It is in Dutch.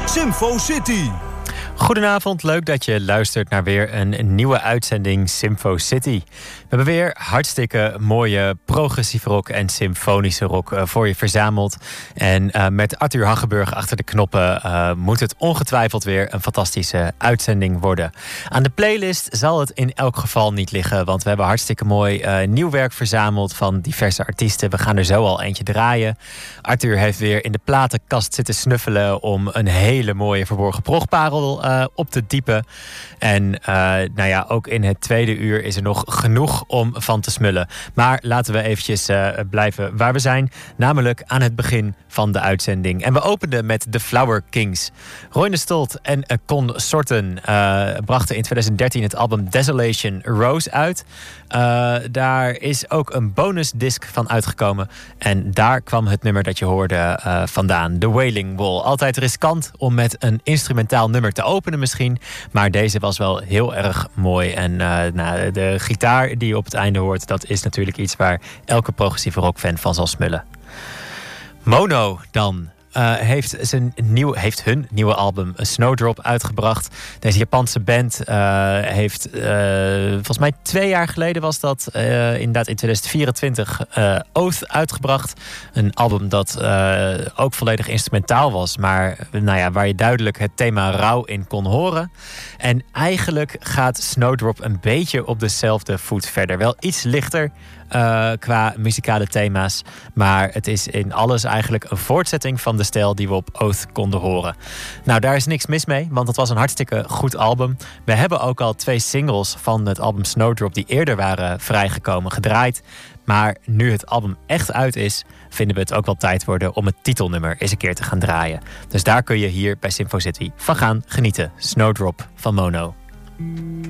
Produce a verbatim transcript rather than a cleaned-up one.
Symfo City. Goedenavond, leuk dat je luistert naar weer een nieuwe uitzending Symfo City. We hebben weer hartstikke mooie progressieve rock en symfonische rock uh, voor je verzameld. En uh, met Arthur Haggenburg achter de knoppen uh, moet het ongetwijfeld weer een fantastische uitzending worden. Aan de playlist zal het in elk geval niet liggen, want we hebben hartstikke mooi uh, nieuw werk verzameld van diverse artiesten. We gaan er zo al eentje draaien. Arthur heeft weer in de platenkast zitten snuffelen om een hele mooie verborgen progparel Uh, op te diepen. En uh, nou ja, ook in het tweede uur is er nog genoeg om van te smullen. Maar laten we eventjes uh, blijven waar we zijn. Namelijk aan het begin van de uitzending. En we openden met The Flower Kings. Roy de Stolt en uh, Consorten uh, brachten in twintig dertien het album Desolation Rose uit. Uh, daar is ook een bonusdisc van uitgekomen. En daar kwam het nummer dat je hoorde uh, vandaan. The Wailing Wall. Altijd riskant om met een instrumentaal nummer te openen misschien. Maar deze was wel heel erg mooi. En uh, nou, de gitaar die je op het einde hoort, dat is natuurlijk iets waar elke progressieve rockfan van zal smullen. Mono dan. Uh, heeft, zijn nieuw, heeft hun nieuwe album Snowdrop uitgebracht. Deze Japanse band uh, heeft, uh, volgens mij twee jaar geleden was dat, uh, inderdaad in twintig vierentwintig, uh, Oath uitgebracht. Een album dat uh, ook volledig instrumentaal was, maar nou ja, waar je duidelijk het thema rouw in kon horen. En eigenlijk gaat Snowdrop een beetje op dezelfde voet verder. Wel iets lichter Uh, qua muzikale thema's. Maar het is in alles eigenlijk een voortzetting van de stijl die we op Oath konden horen. Nou, daar is niks mis mee, want het was een hartstikke goed album. We hebben ook al twee singles van het album Snowdrop die eerder waren vrijgekomen gedraaid. Maar nu het album echt uit is, vinden we het ook wel tijd worden om het titelnummer eens een keer te gaan draaien. Dus daar kun je hier bij Symfo City van gaan genieten. Snowdrop van Mono.